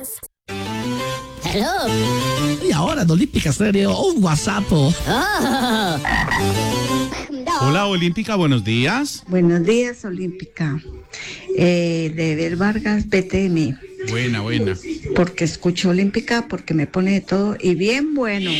Hello. Y ahora en Olímpica Estéreo, un WhatsApp. Hola, Olímpica, buenos días. Buenos días, Olímpica. De Ver Vargas, BTM. Buena. Porque escucho Olímpica, porque me pone de todo y bien bueno.